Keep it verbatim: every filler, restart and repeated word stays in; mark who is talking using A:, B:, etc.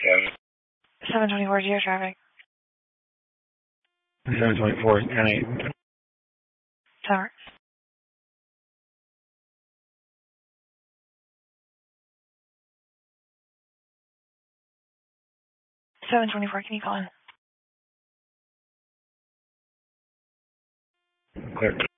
A: seven twenty-four zero traffic.
B: seven twenty-four, ten eight.
A: Tower. seven twenty-four, can you call in?
B: Clear.